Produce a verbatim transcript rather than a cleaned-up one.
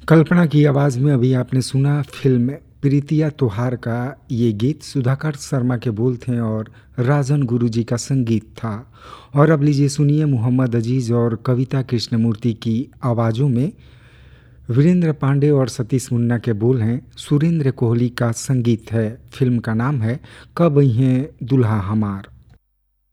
कल्पना की आवाज़ में अभी आपने सुना फ़िल्म प्रीतिया तोहार का ये गीत। सुधाकर शर्मा के बोल थे और राजन गुरु जी का संगीत था। और अब लीजिए सुनिए मोहम्मद अजीज़ और कविता कृष्णमूर्ति की आवाज़ों में वीरेंद्र पांडे और सतीश मुन्ना के बोल हैं। सुरेंद्र कोहली का संगीत है। फिल्म का नाम है कब अइहें दुल्हा हमार।